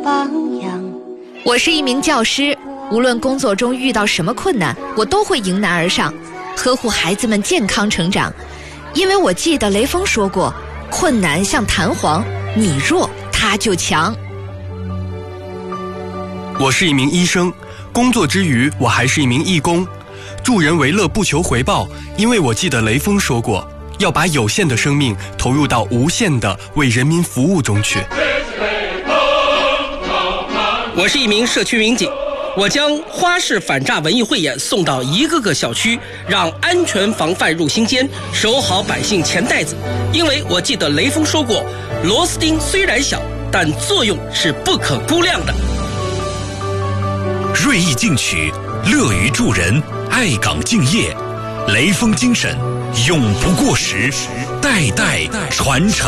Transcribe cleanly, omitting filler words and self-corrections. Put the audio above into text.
榜样。 我是一名教师，无论工作中遇到什么困难，我都会迎难而上，呵护孩子们健康成长。因为我记得雷锋说过，困难像弹簧，你弱他就强。 我是一名医生，工作之余我还是一名义工，助人为乐不求回报，因为我记得雷锋说过，要把有限的生命投入到无限的为人民服务中去。 我是一名社区民警，我将花式反诈文艺汇演送到一个个小区，让安全防范入心间，守好百姓钱袋子。因为我记得雷锋说过，螺丝钉虽然小，但作用是不可估量的。 锐意进取，乐于助人，爱岗敬业，雷锋精神永不过时，代代传承。